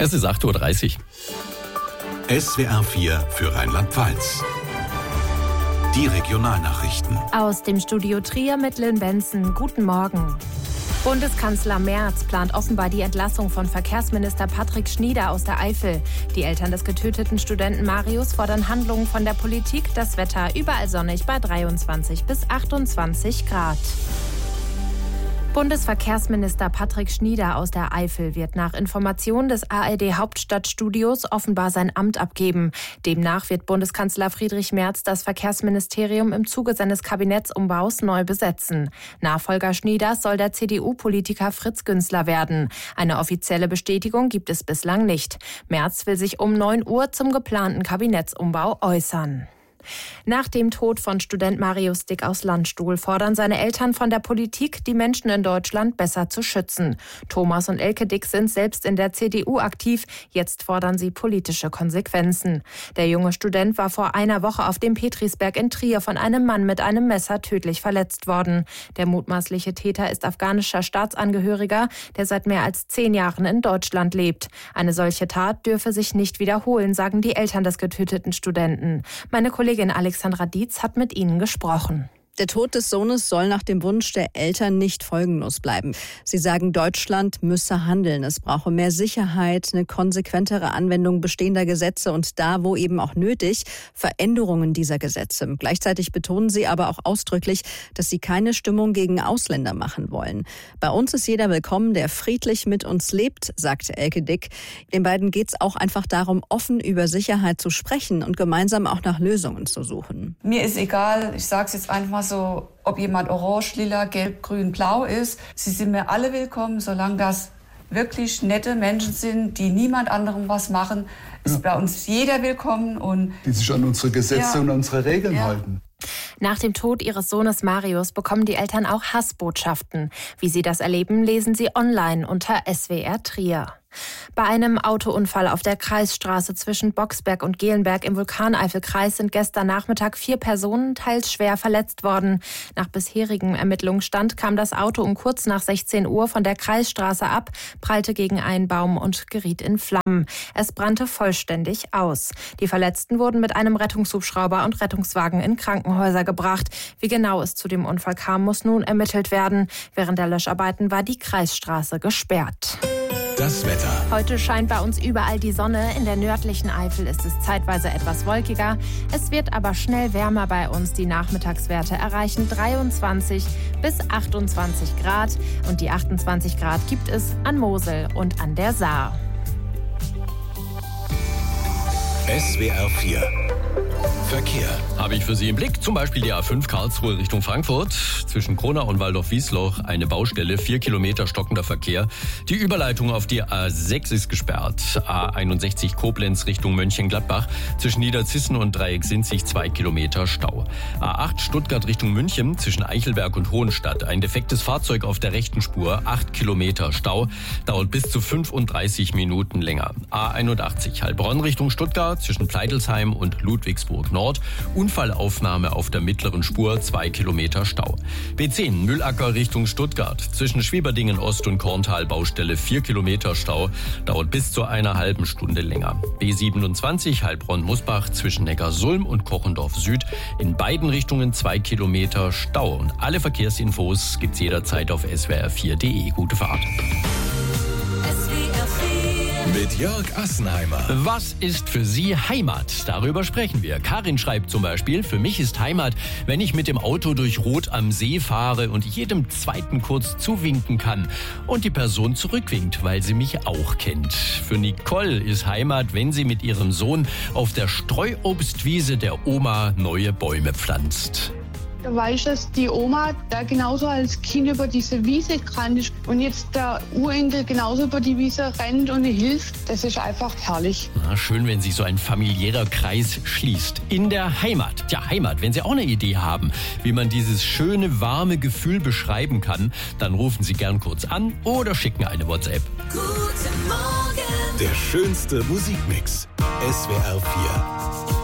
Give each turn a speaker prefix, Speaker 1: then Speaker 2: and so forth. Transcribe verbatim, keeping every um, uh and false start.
Speaker 1: Es ist acht Uhr dreißig.
Speaker 2: S W R vier für Rheinland-Pfalz. Die Regionalnachrichten.
Speaker 3: Aus dem Studio Trier mit Lynn Benson. Guten Morgen. Bundeskanzler Merz plant offenbar die Entlassung von Verkehrsminister Patrick Schnieder aus der Eifel. Die Eltern des getöteten Studenten Marius fordern Handlungen von der Politik. Das Wetter überall sonnig bei dreiundzwanzig bis achtundzwanzig Grad. Bundesverkehrsminister Patrick Schnieder aus der Eifel wird nach Informationen des A R D-Hauptstadtstudios offenbar sein Amt abgeben. Demnach wird Bundeskanzler Friedrich Merz das Verkehrsministerium im Zuge seines Kabinettsumbaus neu besetzen. Nachfolger Schnieders soll der C D U-Politiker Fritz Günzler werden. Eine offizielle Bestätigung gibt es bislang nicht. Merz will sich um neun Uhr zum geplanten Kabinettsumbau äußern. Nach dem Tod von Student Marius Dick aus Landstuhl fordern seine Eltern von der Politik, die Menschen in Deutschland besser zu schützen. Thomas und Elke Dick sind selbst in der C D U aktiv. Jetzt fordern sie politische Konsequenzen. Der junge Student war vor einer Woche auf dem Petrisberg in Trier von einem Mann mit einem Messer tödlich verletzt worden. Der mutmaßliche Täter ist afghanischer Staatsangehöriger, der seit mehr als zehn Jahren in Deutschland lebt. Eine solche Tat dürfe sich nicht wiederholen, sagen die Eltern des getöteten Studenten. Meine Kollegin Alexandra Dietz hat mit ihnen gesprochen.
Speaker 4: Der Tod des Sohnes soll nach dem Wunsch der Eltern nicht folgenlos bleiben. Sie sagen, Deutschland müsse handeln. Es brauche mehr Sicherheit, eine konsequentere Anwendung bestehender Gesetze und da, wo eben auch nötig, Veränderungen dieser Gesetze. Gleichzeitig betonen sie aber auch ausdrücklich, dass sie keine Stimmung gegen Ausländer machen wollen. Bei uns ist jeder willkommen, der friedlich mit uns lebt, sagte Elke Dick. Den beiden geht es auch einfach darum, offen über Sicherheit zu sprechen und gemeinsam auch nach Lösungen zu suchen.
Speaker 5: Mir ist egal, ich sage es jetzt einfach so, ob jemand orange, lila, gelb, grün, blau ist. Sie sind mir alle willkommen, solange das wirklich nette Menschen sind, die niemand anderem was machen. Ist ja bei uns jeder willkommen. Und
Speaker 6: die sich an unsere Gesetze
Speaker 5: ja.
Speaker 6: und unsere Regeln
Speaker 5: ja.
Speaker 6: halten.
Speaker 3: Nach dem Tod ihres Sohnes Marius bekommen die Eltern auch Hassbotschaften. Wie sie das erleben, lesen sie online unter S W R Trier. Bei einem Autounfall auf der Kreisstraße zwischen Boxberg und Gelenberg im Vulkaneifelkreis sind gestern Nachmittag vier Personen teils schwer verletzt worden. Nach bisherigem Ermittlungsstand kam das Auto um kurz nach sechzehn Uhr von der Kreisstraße ab, prallte gegen einen Baum und geriet in Flammen. Es brannte vollständig aus. Die Verletzten wurden mit einem Rettungshubschrauber und Rettungswagen in Krankenhäuser gebracht. Wie genau es zu dem Unfall kam, muss nun ermittelt werden. Während der Löscharbeiten war die Kreisstraße gesperrt.
Speaker 2: Das Wetter.
Speaker 3: Heute scheint bei uns überall die Sonne. In der nördlichen Eifel ist es zeitweise etwas wolkiger. Es wird aber schnell wärmer bei uns. Die Nachmittagswerte erreichen dreiundzwanzig bis achtundzwanzig Grad. Und die achtundzwanzig Grad gibt es an Mosel und an der Saar.
Speaker 2: S W R vier. Verkehr.
Speaker 1: Habe ich für Sie im Blick, zum Beispiel die A fünf Karlsruhe Richtung Frankfurt. Zwischen Kronau und Waldorf-Wiesloch eine Baustelle, vier Kilometer stockender Verkehr. Die Überleitung auf die A sechs ist gesperrt. A einundsechzig Koblenz Richtung Mönchengladbach. Zwischen Niederzissen und Dreiecksinzig zwei Kilometer Stau. A acht Stuttgart Richtung München zwischen Eichelberg und Hohenstadt. Ein defektes Fahrzeug auf der rechten Spur, acht Kilometer Stau. Dauert bis zu fünfunddreißig Minuten länger. A einundachtzig Heilbronn Richtung Stuttgart zwischen Pleitelsheim und Ludwigsburg Nord. Unfallaufnahme auf der mittleren Spur, zwei Kilometer Stau. B zehn Müllacker Richtung Stuttgart. Zwischen Schwieberdingen Ost und Korntal Baustelle, vier Kilometer Stau. Dauert bis zu einer halben Stunde länger. B siebenundzwanzig Heilbronn-Musbach zwischen Neckarsulm und Kochendorf Süd. In beiden Richtungen zwei Kilometer Stau. Und alle Verkehrsinfos gibt's jederzeit auf S W R vier punkt de. Gute Fahrt.
Speaker 2: Mit Jörg Assenheimer.
Speaker 1: Was ist für Sie Heimat? Darüber sprechen wir. Karin schreibt zum Beispiel, für mich ist Heimat, wenn ich mit dem Auto durch Rot am See fahre und jedem Zweiten kurz zuwinken kann und die Person zurückwinkt, weil sie mich auch kennt. Für Nicole ist Heimat, wenn sie mit ihrem Sohn auf der Streuobstwiese der Oma neue Bäume pflanzt.
Speaker 7: Da weiß ich, dass die Oma da genauso als Kind über diese Wiese gerannt ist und jetzt der Urenkel genauso über die Wiese rennt und ihr hilft. Das ist einfach herrlich.
Speaker 1: Na, schön, wenn sich so ein familiärer Kreis schließt. In der Heimat. Tja, Heimat, wenn Sie auch eine Idee haben, wie man dieses schöne, warme Gefühl beschreiben kann, dann rufen Sie gern kurz an oder schicken eine WhatsApp.
Speaker 2: Guten Morgen. Der schönste Musikmix. S W R vier.